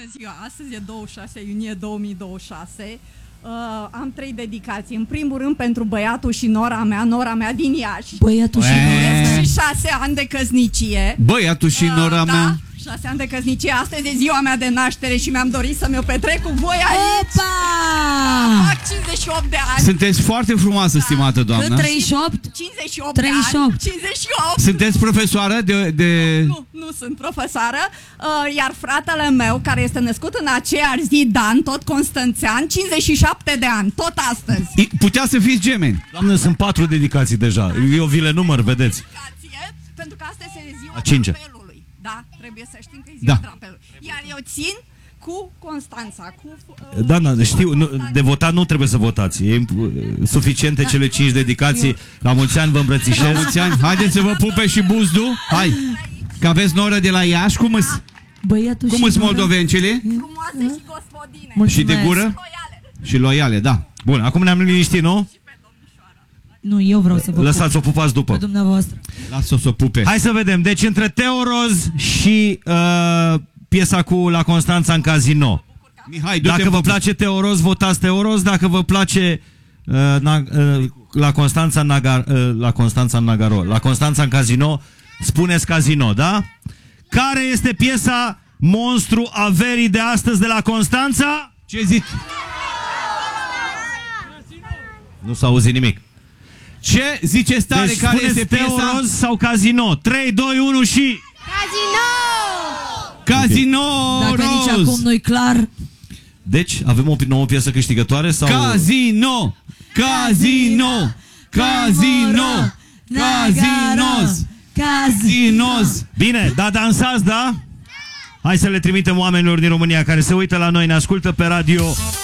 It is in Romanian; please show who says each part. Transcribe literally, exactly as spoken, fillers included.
Speaker 1: Bună ziua! Astăzi e douăzeci și șase iunie două mii douăzeci și șase. Uh, am trei dedicații. În primul rând pentru băiatul și nora mea, nora mea din Iași.
Speaker 2: Băiatul și nora mea.
Speaker 1: Și șase ani de căsnicie.
Speaker 3: Băiatul și
Speaker 1: Uh,
Speaker 3: nora
Speaker 1: da,
Speaker 3: mea.
Speaker 1: șase ani de căsnicie. Astăzi e ziua mea de naștere și mi-am dorit să mi-o petrec cu voi aici.
Speaker 2: Opa!
Speaker 1: Da, fac cincizeci și opt de ani.
Speaker 3: Sunteți foarte frumoasă,
Speaker 1: Da.
Speaker 3: stimată doamnă.
Speaker 2: Cât, treizeci și opt?
Speaker 1: cincizeci și opt
Speaker 2: treizeci și opt.
Speaker 1: de ani. cincizeci și opt.
Speaker 3: Sunteți profesoară de... de...
Speaker 1: Nu, nu sunt profesoară, uh, iar fratele meu, care este născut în aceeași zi, Dan, tot constanțean, cincizeci și șapte de ani, tot astăzi.
Speaker 3: I- Putea să fiți gemeni.
Speaker 4: Doamne, sunt patru dedicații deja. Eu vi le număr, vedeți.
Speaker 1: Dedicație, pentru că astăzi e ziua
Speaker 4: A cincea.
Speaker 1: drapelului. Da, trebuie să știm că e ziua
Speaker 3: Da.
Speaker 1: drapelului. Iar eu țin cu Constanța, cu... Uh,
Speaker 4: Da, da, știu, nu, de votat nu trebuie să votați. E uh, suficiente cele cinci dedicații. La mulți ani vă
Speaker 3: La
Speaker 4: îmbrățișez.
Speaker 3: mulți ani. Haideți să vă pupe și buzdu. Hai. Că aveți noră de la Iași. Cum îs?
Speaker 2: Băiatul
Speaker 3: Cum
Speaker 2: și
Speaker 3: îs
Speaker 2: nora.
Speaker 3: moldovencele?
Speaker 1: frumoase și gospodine.
Speaker 2: Mulțumesc.
Speaker 3: Și de gură?
Speaker 1: Loiale.
Speaker 3: Și loiale, da.
Speaker 4: Bun, acum ne-am liniștit, nu?
Speaker 2: Nu, eu vreau să vă
Speaker 4: Lăsați-o pupați
Speaker 2: pup
Speaker 4: după.
Speaker 2: pe dumneavoastră.
Speaker 3: Lasă-o să o pupe.
Speaker 4: Hai să vedem. Deci între Teo Roz și uh, piesa cu La Constanța în Casino.
Speaker 3: Mihai, du-te
Speaker 4: Dacă vă
Speaker 3: pupe.
Speaker 4: place Teo Roz, votați Teo Roz. Dacă vă place uh, na, uh, La Constanța Nagar, uh, La Constanța Nagaro, La Constanța în Casino, spuneți Casino, da? Care este piesa monstru a verii de astăzi de la Constanța?
Speaker 3: Ce zici?
Speaker 4: Nu s-a auzit nimic.
Speaker 3: Ce ziceți tare?
Speaker 4: Deci
Speaker 3: Care
Speaker 4: spuneți
Speaker 3: este
Speaker 4: Teo
Speaker 3: piesa?
Speaker 4: Roz sau Casino? trei, doi, unu și...
Speaker 3: Casino
Speaker 2: Dacă nici acum
Speaker 3: Roz.
Speaker 2: nu-i clar.
Speaker 4: Deci, avem o nouă piesă câștigătoare sau...
Speaker 3: Casino. Casino. Casino. Casinos. Casinos.
Speaker 4: Bine, da, dansați, da? Hai să le trimitem oamenilor din România care se uită la noi, ne ascultă pe radio